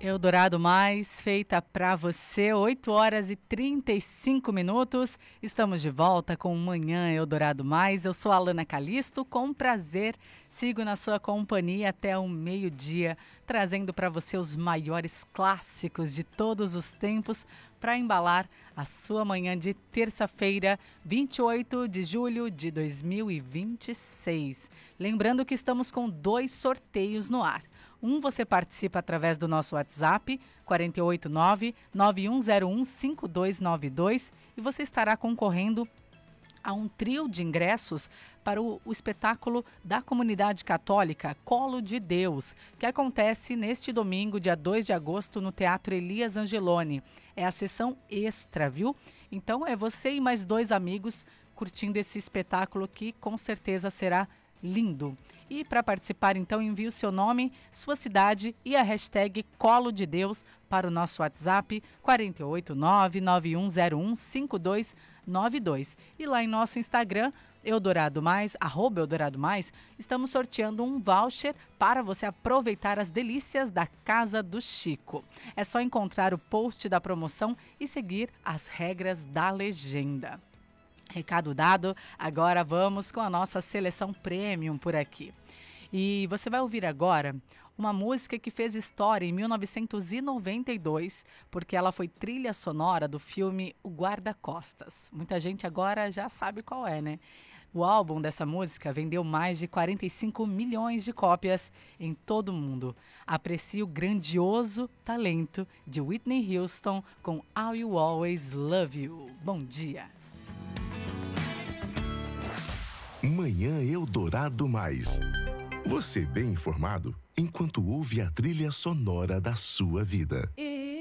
Eldorado Mais, feita para você, 8 horas e 35 minutos. Estamos de volta com Manhã Eldorado Mais. Eu sou a Alana Calisto, com prazer sigo na sua companhia até o meio-dia, trazendo para você os maiores clássicos de todos os tempos para embalar a sua manhã de terça-feira, 28 de julho de 2026. Lembrando que estamos com 2 sorteios no ar. Um você participa através do nosso WhatsApp, 489-9101-5292, e você estará concorrendo a um trio de ingressos para o espetáculo da comunidade católica Colo de Deus, que acontece neste domingo, dia 2 de agosto, no Teatro Elias Angeloni. É a sessão extra, viu? Então é você e mais 2 amigos curtindo esse espetáculo que com certeza será lindo. E para participar, então, envie o seu nome, sua cidade e a hashtag Colo de Deus para o nosso WhatsApp 489-9101-5292. E lá em nosso Instagram, Eldorado Mais, @Eldorado Mais, estamos sorteando um voucher para você aproveitar as delícias da Casa do Chico. É só encontrar o post da promoção e seguir as regras da legenda. Recado dado, agora vamos com a nossa seleção premium por aqui. E você vai ouvir agora uma música que fez história em 1992, porque ela foi trilha sonora do filme O Guarda-Costas. Muita gente agora já sabe qual é, né? O álbum dessa música vendeu mais de 45 milhões de cópias em todo o mundo. Aprecie o grandioso talento de Whitney Houston com I Will Always Love You. Bom dia! Manhã Eldorado Mais. Você bem informado enquanto ouve a trilha sonora da sua vida.